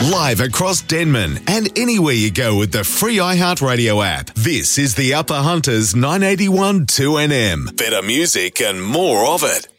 Live across Denman and anywhere you go with the free iHeartRadio app. This is the Upper Hunters 981 2NM. Better music and more of it.